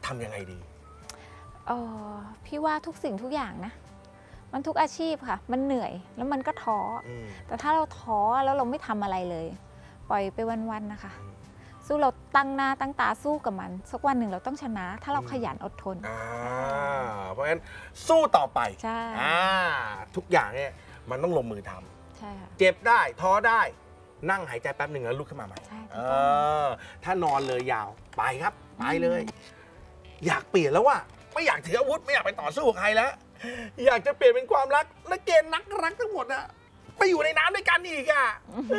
ทำยังไงดีพี่ว่าทุกสิ่งทุกอย่างนะมันทุกอาชีพค่ะมันเหนื่อยแล้วมันก็ท้อแต่ถ้าเราท้อแล้วเราไม่ทำอะไรเลยปล่อยไปวันๆนะคะสู้เราตั้งหน้าตั้งตาสู้กับมันสักวันหนึ่งเราต้องชนะถ้าเราขยันอดทนเพราะฉะนั้นสู้ต่อไปใช่ทุกอย่างเนี่ยมันต้องลงมือทำใช่ค่ะเจ็บได้ท้อได้นั่งหายใจแป๊บหนึ่งแล้วลุกขึ้นมาใหม่ถ้านอนเลยยาวไปครับไปเลยอยากเปลี่ยนแล้วว่าไม่อยากถืออาวุธไม่อยากไปต่อสู้กับใครแล้วอยากจะเปลี่ยนเป็นความรักและเกณฑ์นักรักทั้งหมดอะไปอยู่ในน้ำด้วยกันอีกอะ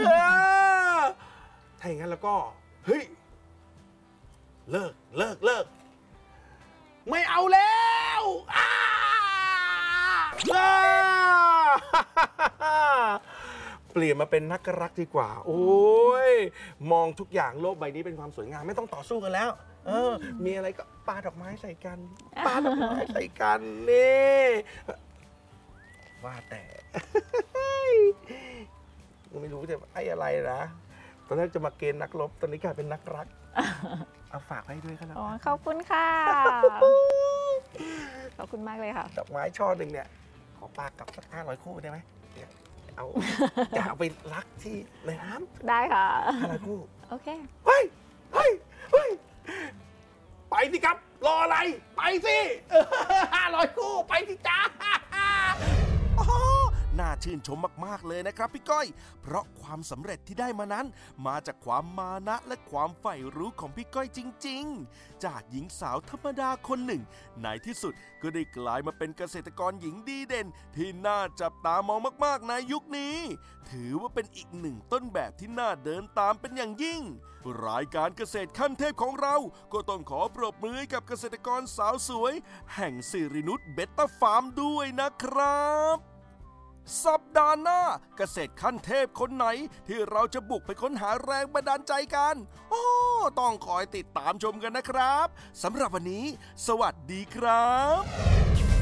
ถ้าอย่างนั้นแล้วก็เฮ้ยเลิกไม่เอาแล้วเปลี่ยนมาเป็นนักรักดีกว่าโอ้ยมองทุกอย่างโลกใบนี้เป็นความสวยงามไม่ต้องต่อสู้กันแล้วมีอะไรก็ปาดอกไม้ใส่กันนี่ว่าแต่ไม่รู้จะให้อะไรนะตอนแรกจะมาเกณฑ์นักรบตอนนี้กลายเป็นนักรักเอาฝากให้ด้วยครับขอบคุณค่ะขอบคุณมากเลยค่ะดอกไม้ช่อหนึ่งเนี่ยขอปากกับสัก500 คู่ได้ไหมเอาจะเอาไปรักที่ในน้ำได้ค่ะ 500 คู่โอเคเฮ้ยไปสิครับรออะไรไปสิ500 คู่ไปสิจ้าน่าชื่นชมมากๆเลยนะครับพี่ก้อยเพราะความสำเร็จที่ได้มานั้นมาจากความมานะและความใฝ่รู้ของพี่ก้อยจริงๆจากหญิงสาวธรรมดาคนหนึ่งในที่สุดก็ได้กลายมาเป็นเกษตรกรหญิงดีเด่นที่น่าจับตามองมากๆในยุคนี้ถือว่าเป็นอีกหนึ่งต้นแบบที่น่าเดินตามเป็นอย่างยิ่งรายการเกษตรขั้นเทพของเราก็ต้องขอปรบมือให้กับเกษตรกรสาวสวยแห่งสิรินุชเบตเตอร์ฟาร์มด้วยนะครับสัปดาห์หน้าเกษตรขั้นเทพคนไหนที่เราจะบุกไปค้นหาแรงบันดาลใจกันต้องคอยติดตามชมกันนะครับสำหรับวันนี้สวัสดีครับ